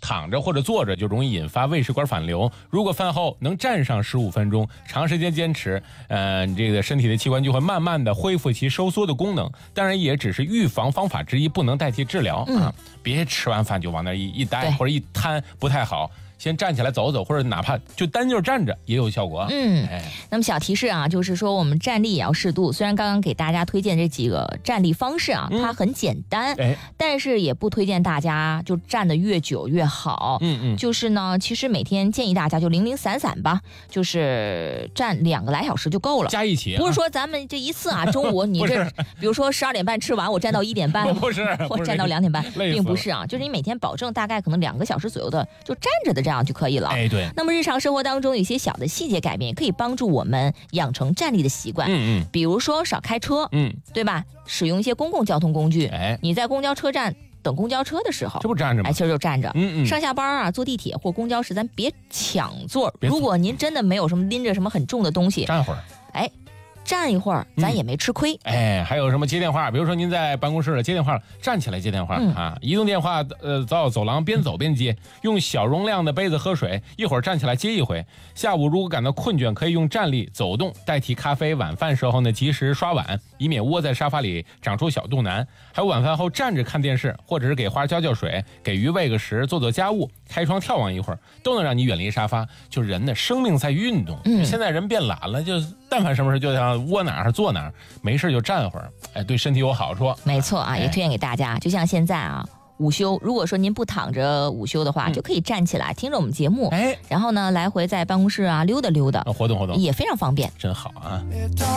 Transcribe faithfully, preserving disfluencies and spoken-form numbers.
躺着或者坐着就容易引发胃食管反流。如果饭后能站上十五分钟，长时间坚持，呃，这个身体的器官就会慢慢的恢复其收缩的功能。当然，也只是预防方法之一，不能代替治疗、嗯、啊！别吃完饭就往那一一待或者一瘫，不太好。先站起来走走，或者哪怕就单就是站着也有效果。 嗯，哎，那么小提示啊，就是说我们站立也要适度。虽然刚刚给大家推荐这几个站立方式啊，嗯、它很简单，哎，但是也不推荐大家就站得越久越好。嗯嗯，就是呢，其实每天建议大家就零零散散吧，就是站两个来小时就够了。 加一起、啊， 不是说咱们这一次啊，中午你这比如说十二点半吃完，我站到一点半， 不是， 或站到两点半，并不是啊，就是你每天保证大概可能两个小时左右的就站着的。这样就可以了。 哎，对。 那么日常生活当中有些小的细节改变，可以帮助我们养成站立的习惯。嗯嗯。比如说少开车，嗯，对吧？使用一些公共交通工具。哎，你在公交车站等公交车的时候， 这不站着吗？ 哎，其实就站着。 嗯嗯。 上下班啊，坐地铁或公交时，咱别抢座。如果您真的没有什么拎着什么很重的东西， 站会儿。 哎。站一会儿，咱也没吃亏、 嗯。哎，还有什么接电话？比如说您在办公室接电话，站起来接电话、嗯、啊！移动电话，呃，到走廊边走边接，用小容量的杯子喝水，一会儿站起来接一回。下午如果感到困倦，可以用站立走动代替咖啡。晚饭时候呢，及时刷碗，以免窝在沙发里长出小肚腩。还有晚饭后站着看电视，或者是给花浇浇水，给鱼喂个食，做做家务，开窗眺望一会儿，都能让你远离沙发。就人的生命在运动，嗯、现在人变懒了，就但凡什么事就想窝哪儿坐哪儿，没事就站会儿，哎，对身体有好处。 没错啊，也推荐给大家。就像现在啊，午休，如果说您不躺着午休的话，嗯、就可以站起来听着我们节目，哎，然后呢，来回在办公室啊溜达溜达， 活动活动， 也非常方便， 真好啊。